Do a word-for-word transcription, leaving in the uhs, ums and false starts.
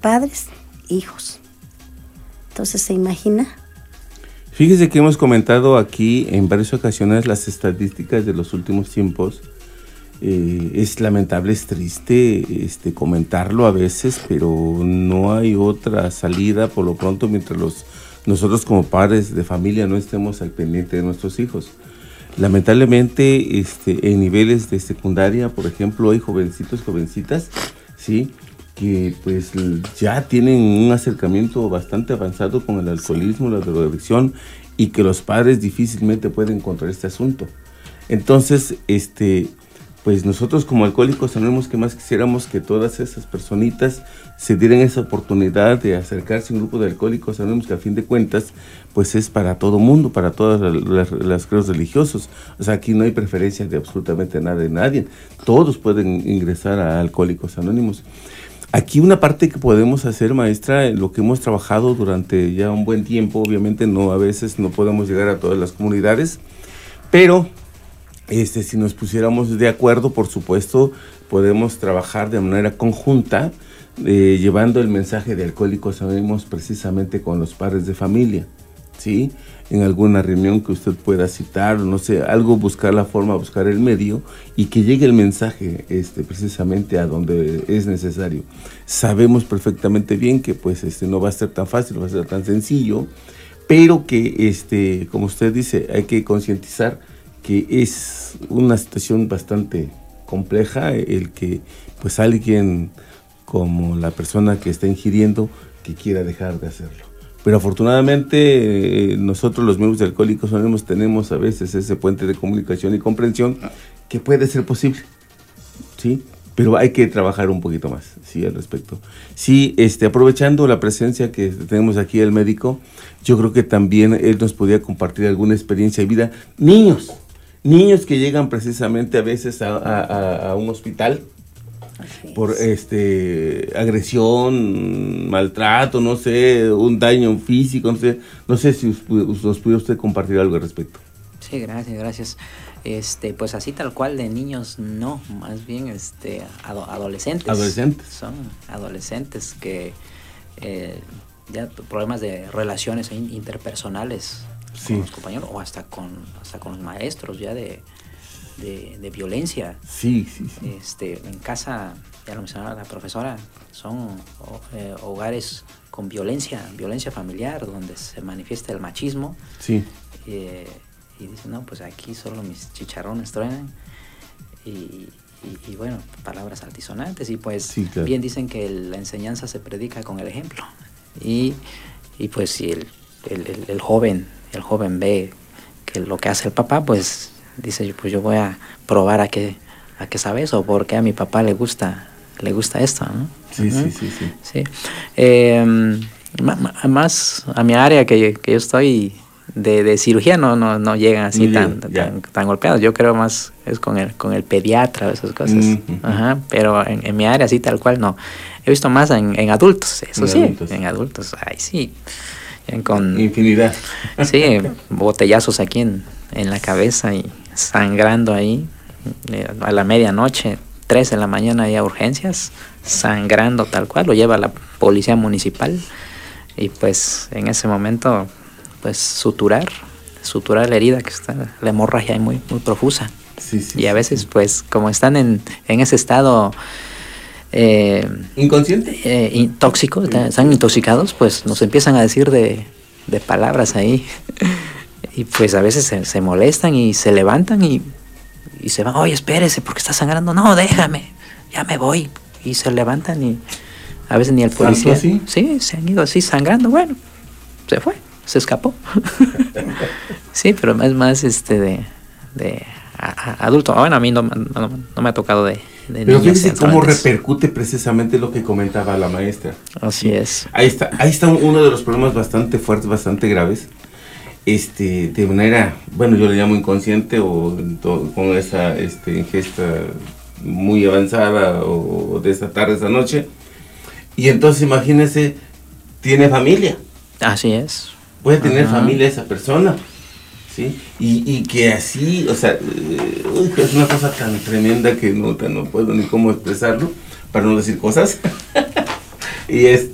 padres, hijos. Entonces, ¿se imagina? Fíjese que hemos comentado aquí en varias ocasiones las estadísticas de los últimos tiempos. Eh, es lamentable, es triste este, comentarlo a veces, pero no hay otra salida por lo pronto mientras los, nosotros como padres de familia no estemos al pendiente de nuestros hijos. Lamentablemente, este, en niveles de secundaria, por ejemplo, hay jovencitos, jovencitas, ¿sí?, que pues ya tienen un acercamiento bastante avanzado con el alcoholismo, la drogadicción, y que los padres difícilmente pueden contra este asunto. Entonces, este, pues nosotros como Alcohólicos Anónimos, que más quisiéramos que todas esas personitas se dieran esa oportunidad de acercarse a un grupo de Alcohólicos Anónimos que a fin de cuentas, pues es para todo mundo, para todas las, las credos religiosos. O sea, aquí no hay preferencias de absolutamente nada de nadie. Todos pueden ingresar a Alcohólicos Anónimos. Aquí una parte que podemos hacer, maestra, lo que hemos trabajado durante ya un buen tiempo, obviamente no, a veces no podemos llegar a todas las comunidades, pero este, si nos pusiéramos de acuerdo, por supuesto, podemos trabajar de manera conjunta, eh, llevando el mensaje de Alcohólicos Anónimos precisamente con los padres de familia, ¿sí? En alguna reunión que usted pueda citar, no sé, algo, buscar la forma, buscar el medio y que llegue el mensaje este, precisamente a donde es necesario. Sabemos perfectamente bien que pues este, no va a ser tan fácil, no va a ser tan sencillo, pero que, este, como usted dice, hay que concientizar que es una situación bastante compleja el que pues alguien como la persona que está ingiriendo que quiera dejar de hacerlo. Pero afortunadamente eh, nosotros los miembros de Alcohólicos Anónimos tenemos a veces ese puente de comunicación y comprensión que puede ser posible, ¿sí? Pero hay que trabajar un poquito más, ¿sí? Al respecto. Sí, este, aprovechando la presencia que tenemos aquí el médico, yo creo que también él nos podría compartir alguna experiencia de vida. Niños, niños que llegan precisamente a veces a, a, a un hospital por este agresión, maltrato, no sé, un daño físico, no sé, no sé si nos pudiera usted compartir algo al respecto. Sí, gracias, gracias. Este, pues así tal cual de niños no, más bien este ado- adolescentes. Adolescentes. Son adolescentes que eh, ya problemas de relaciones interpersonales sí. con los compañeros o hasta con hasta con los maestros ya de De, de violencia. Sí, sí, sí. Este, en casa, ya lo mencionaba la profesora, son eh, hogares con violencia, violencia familiar, donde se manifiesta el machismo. Sí. Eh, y dicen, no, pues aquí solo mis chicharrones truenan. Y, y, y bueno, palabras altisonantes. Y pues sí, claro. Bien dicen que la enseñanza se predica con el ejemplo. Y, y pues si el, el, el, el joven, el joven ve que lo que hace el papá, pues dice, pues yo voy a probar a qué, a qué sabe eso, porque a mi papá le gusta, le gusta esto, ¿no? Sí, uh-huh. sí, sí, sí. sí. Eh, más a mi área que, que yo estoy de, de cirugía no, no, no llegan así tan, tan, tan golpeados. Yo creo más es con el, con el pediatra o esas cosas. Uh-huh. Ajá, pero en, en mi área así tal cual no. He visto más en, en adultos, eso en sí, adultos. en adultos. Ay, sí. Con infinidad. Sí, botellazos aquí en, en la cabeza y sangrando ahí eh, a la medianoche, tres de la mañana hay urgencias, sangrando tal cual, lo lleva la policía municipal y pues en ese momento pues suturar, suturar la herida que está, la hemorragia es muy, muy profusa. Sí, sí, y a veces sí. pues como están en, en ese estado eh, inconsciente, eh, in, tóxico, están, están intoxicados, pues nos empiezan a decir de, de palabras ahí. Y pues a veces se, se molestan y se levantan y, y se van, oye, espérese, porque está sangrando. No, déjame, ya me voy. Y se levantan y a veces ni el policía. ¿Así? Sí, se han ido así sangrando. Bueno, se fue, se escapó. Sí, pero es más este de, de a, a adulto. Bueno, a mí no, no, no me ha tocado de, de pero niños. fíjese cómo repercute precisamente lo que comentaba la maestra. Así es. Ahí está, ahí está uno de los problemas bastante fuertes, bastante graves. Este, de manera, bueno, yo le llamo inconsciente o to, con esa este, ingesta muy avanzada o, o de esta tarde, esta noche. Y entonces imagínese, tiene familia. Así es. Puede tener Ajá. familia esa persona, ¿sí? Y, y que así, o sea, uh, es una cosa tan tremenda que no, no puedo ni cómo expresarlo, para no decir cosas. y este